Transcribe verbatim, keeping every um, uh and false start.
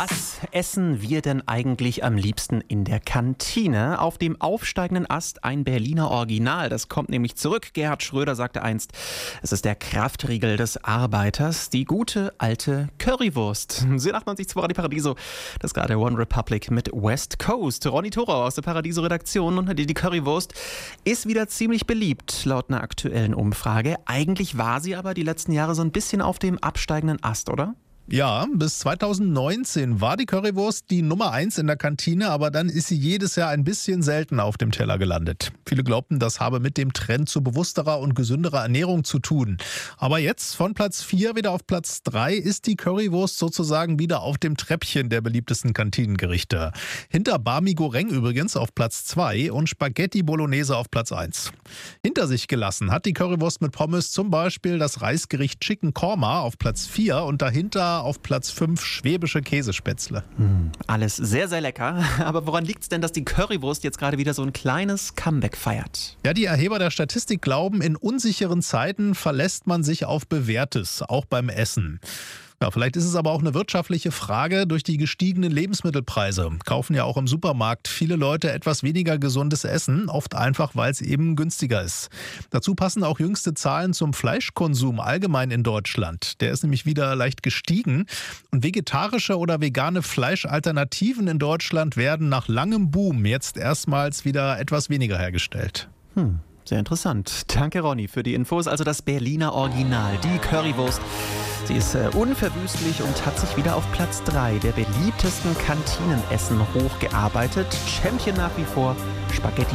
Was essen wir denn eigentlich am liebsten in der Kantine? Auf dem aufsteigenden Ast ein Berliner Original. Das kommt nämlich zurück. Gerhard Schröder sagte einst, es ist der Kraftriegel des Arbeiters, die gute alte Currywurst. Sie achtundneunzig Komma zwei Radio Paradiso. Das ist gerade One Republic mit West Coast. Ronny Thorau aus der Paradiso-Redaktion. Und die, die Currywurst ist wieder ziemlich beliebt, laut einer aktuellen Umfrage. Eigentlich war sie aber die letzten Jahre so ein bisschen auf dem absteigenden Ast, oder? Ja, bis zweitausendneunzehn war die Currywurst die Nummer eins in der Kantine, aber dann ist sie jedes Jahr ein bisschen selten auf dem Teller gelandet. Viele glaubten, das habe mit dem Trend zu bewussterer und gesünderer Ernährung zu tun. Aber jetzt von Platz vier wieder auf Platz drei ist die Currywurst sozusagen wieder auf dem Treppchen der beliebtesten Kantinengerichte. Hinter Barmi Goreng übrigens auf Platz zwei und Spaghetti Bolognese auf Platz eins. Hinter sich gelassen hat die Currywurst mit Pommes zum Beispiel das Reisgericht Chicken Korma auf Platz vier und dahinter auf Platz fünf schwäbische Käsespätzle. Hm, alles sehr, sehr lecker. Aber woran liegt es denn, dass die Currywurst jetzt gerade wieder so ein kleines Comeback feiert? Ja, die Erheber der Statistik glauben, in unsicheren Zeiten verlässt man sich auf Bewährtes, auch beim Essen. Ja, vielleicht ist es aber auch eine wirtschaftliche Frage. Durch die gestiegenen Lebensmittelpreise kaufen ja auch im Supermarkt viele Leute etwas weniger gesundes Essen, oft einfach, weil es eben günstiger ist. Dazu passen auch jüngste Zahlen zum Fleischkonsum allgemein in Deutschland. Der ist nämlich wieder leicht gestiegen. Und vegetarische oder vegane Fleischalternativen in Deutschland werden nach langem Boom jetzt erstmals wieder etwas weniger hergestellt. Hm. Sehr interessant. Danke, Ronny, für die Infos. Also das Berliner Original, die Currywurst. Sie ist äh, unverwüstlich und hat sich wieder auf Platz drei der beliebtesten Kantinenessen hochgearbeitet. Champion nach wie vor Spaghetti